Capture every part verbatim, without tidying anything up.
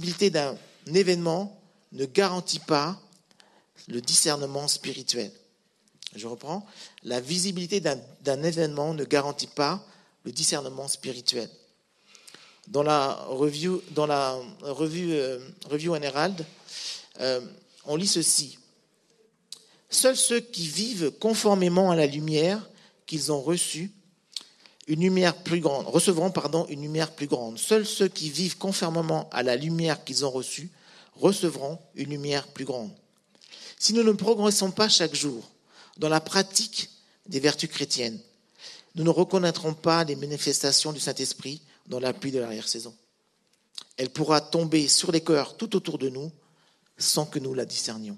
visibilité d'un événement ne garantit pas le discernement spirituel. Je reprends. La visibilité d'un, d'un événement ne garantit pas le discernement spirituel. Dans la review, dans la revue euh, Review and Herald, euh, on lit ceci. Seuls ceux qui vivent conformément à la lumière qu'ils ont reçue, une lumière plus grande, recevront pardon, une lumière plus grande. Seuls ceux qui vivent conformément à la lumière qu'ils ont reçue recevront une lumière plus grande. Si nous ne progressons pas chaque jour dans la pratique des vertus chrétiennes, nous ne reconnaîtrons pas les manifestations du Saint-Esprit dans la pluie de l'arrière-saison. Elle pourra tomber sur les cœurs tout autour de nous sans que nous la discernions.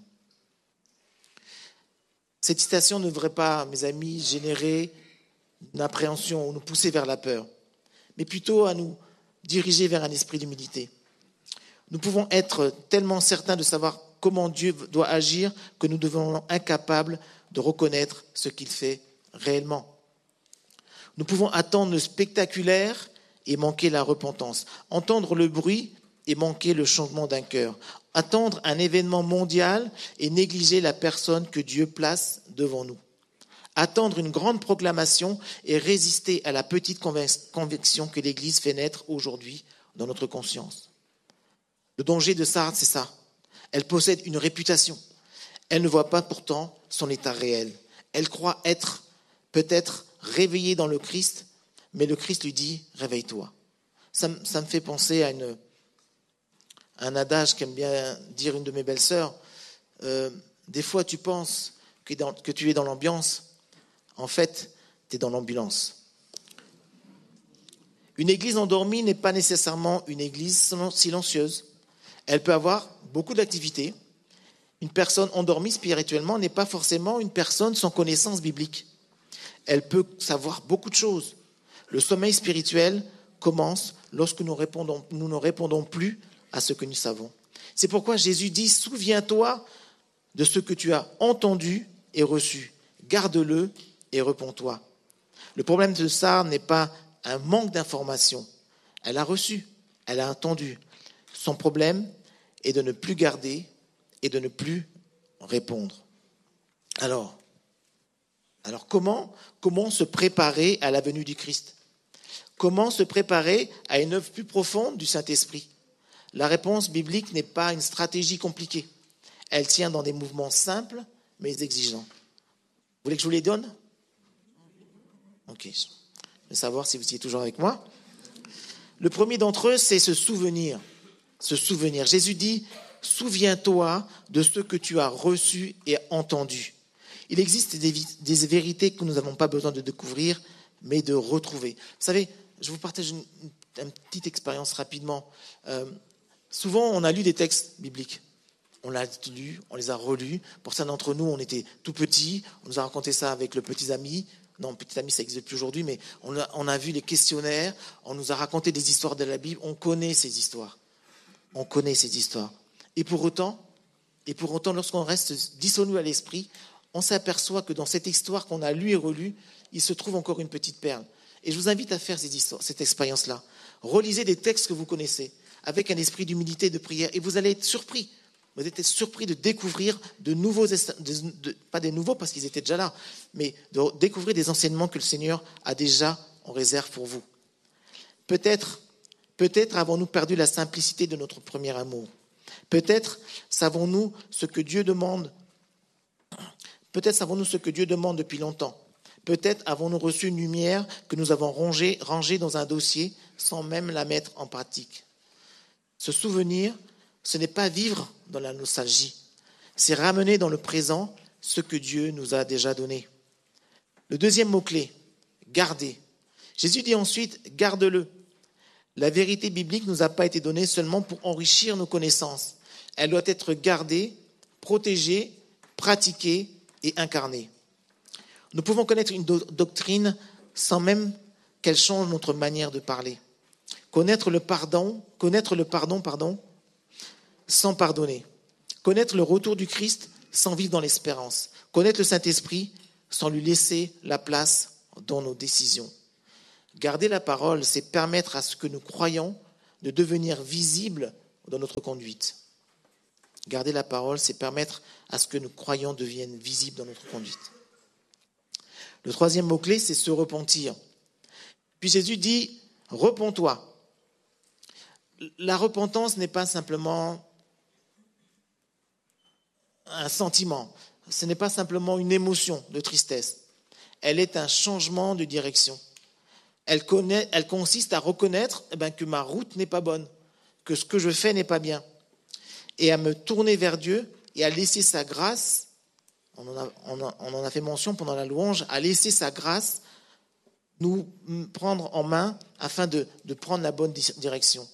Cette citation ne devrait pas, mes amis, générer une appréhension ou nous pousser vers la peur, mais plutôt à nous diriger vers un esprit d'humilité. Nous pouvons être tellement certains de savoir comment Dieu doit agir que nous devenons incapables de reconnaître ce qu'il fait réellement. Nous pouvons attendre le spectaculaire et manquer la repentance, entendre le bruit et manquer le changement d'un cœur, attendre un événement mondial et négliger la personne que Dieu place devant nous, attendre une grande proclamation et résister à la petite conviction que l'Église fait naître aujourd'hui dans notre conscience. Le danger de Sardes, c'est ça. Elle possède une réputation. Elle ne voit pas pourtant son état réel. Elle croit être peut-être réveillée dans le Christ, mais le Christ lui dit « réveille-toi ». Ça, ça me fait penser à une, un adage qu'aime bien dire une de mes belles-sœurs. Euh, des fois, tu penses que, dans, que tu es dans l'ambiance. En fait, tu es dans l'ambulance. Une église endormie n'est pas nécessairement une église silencieuse. Elle peut avoir beaucoup d'activités. Une personne endormie spirituellement n'est pas forcément une personne sans connaissance biblique. Elle peut savoir beaucoup de choses. Le sommeil spirituel commence lorsque nous, répondons, nous ne répondons plus à ce que nous savons. C'est pourquoi Jésus dit « Souviens-toi de ce que tu as entendu et reçu. Garde-le et repens-toi. » Le problème de Sardes n'est pas un manque d'information. Elle a reçu, elle a entendu. Son problème est de ne plus garder et de ne plus répondre. Alors, alors comment, comment se préparer à la venue du Christ ? Comment se préparer à une œuvre plus profonde du Saint-Esprit ? La réponse biblique n'est pas une stratégie compliquée. Elle tient dans des mouvements simples mais exigeants. Vous voulez que je vous les donne ? Ok. Je veux savoir si vous étiez toujours avec moi. Le premier d'entre eux, c'est se souvenir. Se souvenir. Jésus dit « Souviens-toi de ce que tu as reçu et entendu ». Il existe des, des vérités que nous n'avons pas besoin de découvrir, mais de retrouver. Vous savez, je vous partage une, une, une petite expérience rapidement. Euh, souvent, on a lu des textes bibliques. On l'a lu, on les a relus. Pour certains d'entre nous, on était tout petits. On nous a raconté ça avec le petit ami. Non, petit ami, ça n'existe plus aujourd'hui, mais on a, on a vu les questionnaires. On nous a raconté des histoires de la Bible. On connaît ces histoires. On connaît ces histoires. Et pour autant, et pour autant, lorsqu'on reste dissolu à l'esprit, on s'aperçoit que dans cette histoire qu'on a lue et relue, il se trouve encore une petite perle. Et je vous invite à faire cette, histoire, cette expérience-là. Relisez des textes que vous connaissez avec un esprit d'humilité, de prière, et vous allez être surpris. Vous allez être surpris de découvrir de nouveaux, de, de, pas des nouveaux parce qu'ils étaient déjà là, mais de découvrir des enseignements que le Seigneur a déjà en réserve pour vous. Peut-être, peut-être avons-nous perdu la simplicité de notre premier amour. Peut-être savons-nous ce que Dieu demande. Peut-être savons-nous ce que Dieu demande depuis longtemps. Peut-être avons-nous reçu une lumière que nous avons rangée, rangée dans un dossier sans même la mettre en pratique. Se souvenir, ce n'est pas vivre dans la nostalgie. C'est ramener dans le présent ce que Dieu nous a déjà donné. Le deuxième mot-clé, garder. Jésus dit ensuite, garde-le. La vérité biblique ne nous a pas été donnée seulement pour enrichir nos connaissances. Elle doit être gardée, protégée, pratiquée et incarnée. Nous pouvons connaître une do- doctrine sans même qu'elle change notre manière de parler. Connaître le pardon, connaître le pardon, pardon, sans pardonner. Connaître le retour du Christ sans vivre dans l'espérance. Connaître le Saint-Esprit sans lui laisser la place dans nos décisions. Garder la parole, c'est permettre à ce que nous croyons de devenir visible dans notre conduite. Garder la parole, c'est permettre à ce que nos croyants deviennent visibles dans notre conduite. Le troisième mot-clé, c'est se repentir. Puis Jésus dit, repens-toi. La repentance n'est pas simplement un sentiment, ce n'est pas simplement une émotion de tristesse. Elle est un changement de direction. Elle, connaît, elle consiste à reconnaître eh bien, que ma route n'est pas bonne, que ce que je fais n'est pas bien, et à me tourner vers Dieu et à laisser sa grâce, on en a, on a, on en a fait mention pendant la louange, à laisser sa grâce nous prendre en main afin de, de prendre la bonne direction.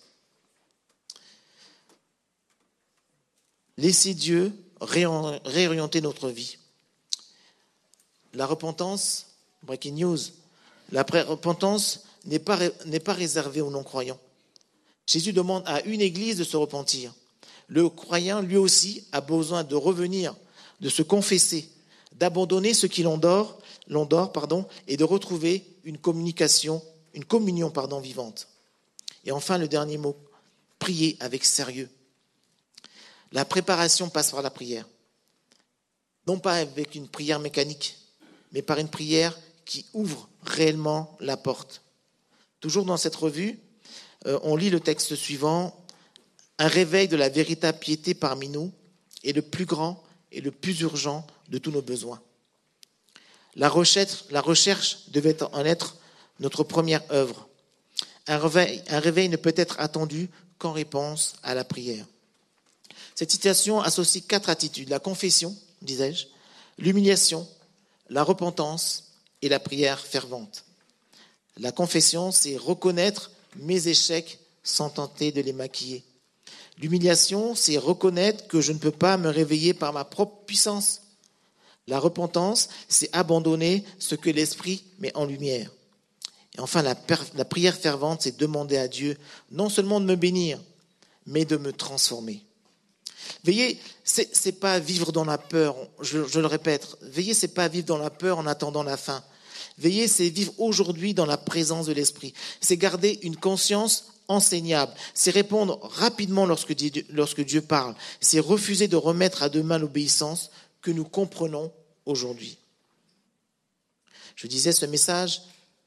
Laisser Dieu réorienter notre vie. La repentance, breaking news, la repentance n'est pas, n'est pas réservée aux non-croyants. Jésus demande à une église de se repentir. Le croyant, lui aussi, a besoin de revenir, de se confesser, d'abandonner ce qui l'endort, l'endort pardon, et de retrouver une communication, une communion pardon, vivante. Et enfin, le dernier mot, prier avec sérieux. La préparation passe par la prière. Non pas avec une prière mécanique, mais par une prière qui ouvre réellement la porte. Toujours dans cette revue, euh, on lit le texte suivant. Un réveil de la véritable piété parmi nous est le plus grand et le plus urgent de tous nos besoins. La recherche, la recherche devait en être notre première œuvre. Un réveil, un réveil ne peut être attendu qu'en réponse à la prière. Cette citation associe quatre attitudes, la confession, disais-je, l'humiliation, la repentance et la prière fervente. La confession, c'est reconnaître mes échecs sans tenter de les maquiller. L'humiliation, c'est reconnaître que je ne peux pas me réveiller par ma propre puissance. La repentance, c'est abandonner ce que l'Esprit met en lumière. Et enfin, la, per- la prière fervente, c'est demander à Dieu non seulement de me bénir, mais de me transformer. Veillez, c'est, c'est pas vivre dans la peur, je, je le répète, veillez, c'est pas vivre dans la peur en attendant la fin. Veillez, c'est vivre aujourd'hui dans la présence de l'Esprit. C'est garder une conscience enseignable. C'est répondre rapidement lorsque Dieu, lorsque Dieu parle. C'est refuser de remettre à demain l'obéissance que nous comprenons aujourd'hui. Je disais, ce message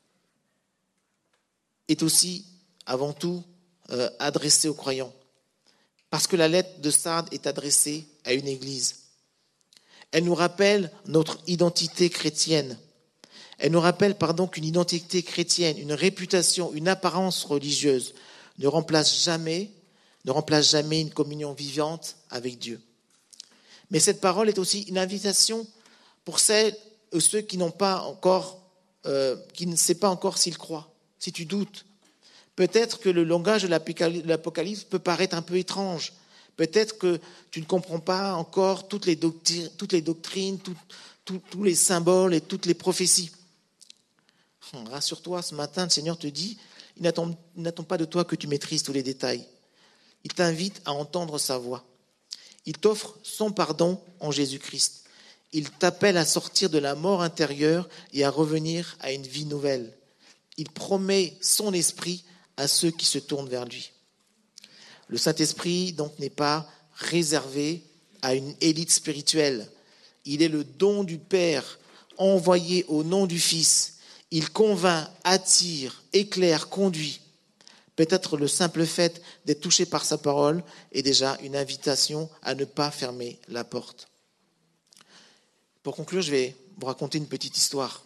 est aussi, avant tout, euh, adressé aux croyants. Parce que la lettre de Sardes est adressée à une église. Elle nous rappelle notre identité chrétienne. Elle nous rappelle, pardon, qu'une identité chrétienne, une réputation, une apparence religieuse ne remplace jamais, ne remplace jamais une communion vivante avec Dieu. Mais cette parole est aussi une invitation pour celles et ceux qui n'ont pas encore, euh, qui ne savent pas encore s'ils croient, si tu doutes. Peut-être que le langage de l'Apocalypse peut paraître un peu étrange. Peut-être que tu ne comprends pas encore toutes les doctrines, toutes les doctrines, tout, tout, tous les symboles et toutes les prophéties. Rassure-toi, ce matin, le Seigneur te dit, il n'attend, il n'attend pas de toi que tu maîtrises tous les détails. Il t'invite à entendre sa voix. Il t'offre son pardon en Jésus-Christ. Il t'appelle à sortir de la mort intérieure et à revenir à une vie nouvelle. Il promet son esprit à ceux qui se tournent vers lui. Le Saint-Esprit, donc, n'est pas réservé à une élite spirituelle. Il est le don du Père, envoyé au nom du Fils. Il convainc, attire, éclaire, conduit. Peut-être le simple fait d'être touché par sa parole est déjà une invitation à ne pas fermer la porte. Pour conclure, je vais vous raconter une petite histoire.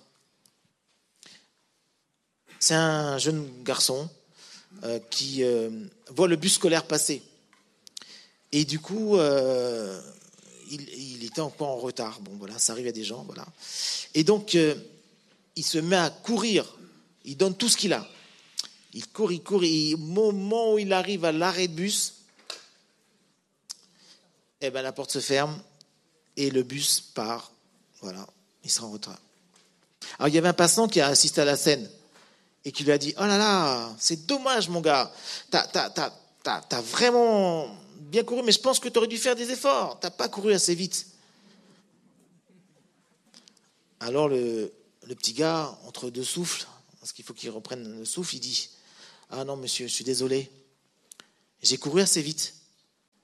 C'est un jeune garçon euh, qui euh, voit le bus scolaire passer. Et du coup, euh, il, il était encore en retard. Bon, voilà, ça arrive à des gens, voilà. Et donc, euh, il se met à courir. Il donne tout ce qu'il a. Il court, il court, et au moment où il arrive à l'arrêt de bus, eh ben, la porte se ferme et le bus part. Voilà, il sera en retard. Alors, il y avait un passant qui a assisté à la scène et qui lui a dit « Oh là là, c'est dommage, mon gars. T'as, t'as, t'as, t'as, t'as vraiment bien couru, mais je pense que tu aurais dû faire des efforts. T'as pas couru assez vite. » Alors, le, le petit gars, entre deux souffles, parce qu'il faut qu'il reprenne le souffle, il dit « Ah non, monsieur, je suis désolé. J'ai couru assez vite.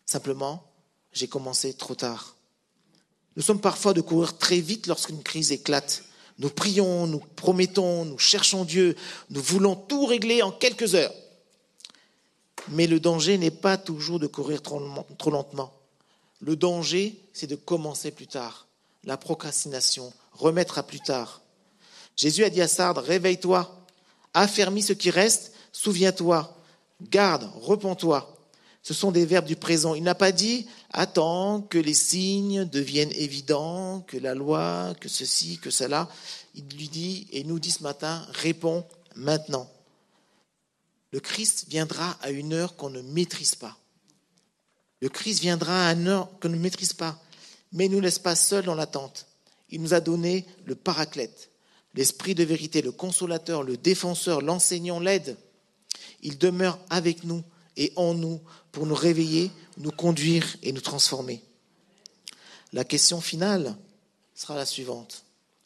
Simplement, j'ai commencé trop tard. Nous sommes parfois de courir très vite lorsqu'une crise éclate. Nous prions, nous promettons, nous cherchons Dieu, nous voulons tout régler en quelques heures. Mais le danger n'est pas toujours de courir trop, trop lentement. Le danger, c'est de commencer plus tard. La procrastination, remettre à plus tard. Jésus a dit à Sardes, réveille-toi, affermis ce qui reste, souviens-toi, garde, repens-toi. Ce sont des verbes du présent. Il n'a pas dit « attends que les signes deviennent évidents, que la loi, que ceci, que cela ». Il lui dit, et nous dit ce matin, « réponds maintenant ». Le Christ viendra à une heure qu'on ne maîtrise pas. Le Christ viendra à une heure qu'on ne maîtrise pas, mais il ne nous laisse pas seuls dans l'attente. Il nous a donné le paraclète, l'esprit de vérité, le consolateur, le défenseur, l'enseignant, l'aide. Il demeure avec nous et en nous pour nous réveiller, nous conduire et nous transformer. La question finale sera la suivante.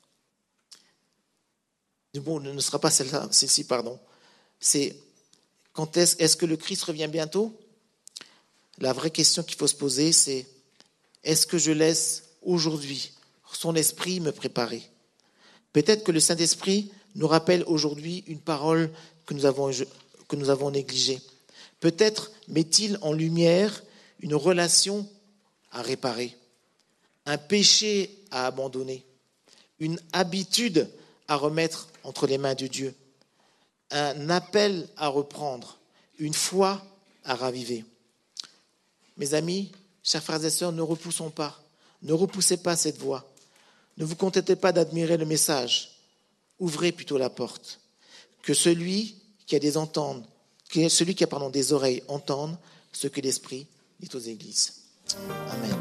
Bon, ne sera pas celle-là, celle-ci, pardon. C'est quand est-ce, est-ce que le Christ revient bientôt ? La vraie question qu'il faut se poser, c'est est-ce que je laisse aujourd'hui son esprit me préparer ? Peut-être que le Saint-Esprit nous rappelle aujourd'hui une parole que nous avons, que nous avons négligée. Peut-être met-il en lumière une relation à réparer, un péché à abandonner, une habitude à remettre entre les mains de Dieu, un appel à reprendre, une foi à raviver. Mes amis, chers frères et sœurs, ne repoussons pas, ne repoussez pas cette voie. Ne vous contentez pas d'admirer le message, ouvrez plutôt la porte. Que celui qui a des entende, que celui qui a pardon, des oreilles entende ce que l'Esprit dit aux églises. Amen.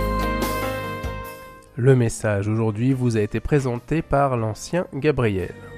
Le message aujourd'hui vous a été présenté par l'ancien Gabriel.